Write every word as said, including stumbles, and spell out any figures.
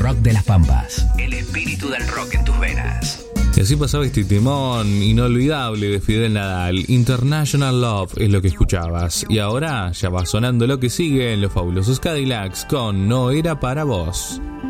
rock de las Pampas. El espíritu del rock en tus venas. Y así pasaba este temón inolvidable de Fidel Nadal. International Love es lo que escuchabas. Y ahora ya va sonando lo que sigue en los fabulosos Cadillacs con No era para vos.